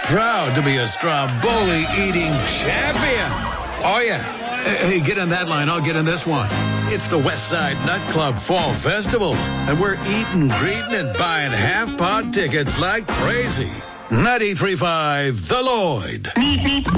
Proud to be a Stromboli eating champion. Oh, yeah. Hey, get in that line. I'll get in this one. It's the Westside Nut Club Fall Festival, and we're eating, greeting, and buying half-pot tickets like crazy. 93.5 The Lloyd.